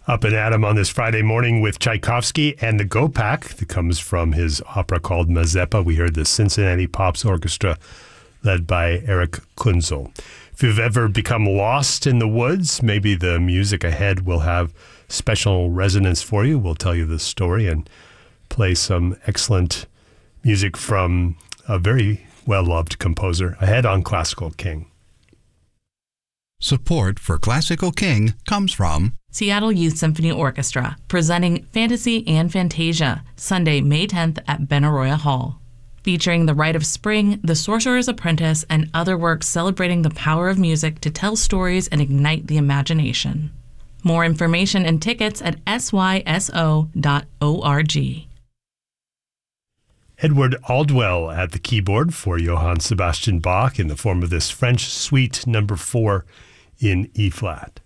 Up and at 'em on this Friday morning with Tchaikovsky and the Gopak that comes from his opera called Mazeppa. We heard the Cincinnati Pops Orchestra led by Eric Kunzel. If you've ever become lost in the woods, maybe the music ahead will have special resonance for you. We'll tell you the story and play some excellent music from a very well-loved composer ahead on Classical King. Support for Classical King comes from Seattle Youth Symphony Orchestra, presenting Fantasy and Fantasia, Sunday, May 10th at Benaroya Hall. Featuring The Rite of Spring, The Sorcerer's Apprentice, and other works celebrating the power of music to tell stories and ignite the imagination. More information and tickets at syso.org. Edward Aldwell at the keyboard for Johann Sebastian Bach in the form of this French Suite No. 4 in E-flat.